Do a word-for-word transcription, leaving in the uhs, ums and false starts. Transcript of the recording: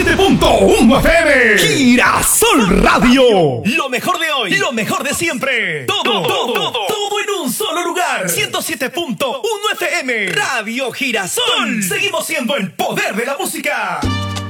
siete punto uno F M. Girasol Radio. Lo mejor de hoy, lo mejor de siempre. Todo, todo, todo, todo, todo en un solo lugar. ciento siete punto uno F M. Radio Girasol. Seguimos siendo el poder de la música.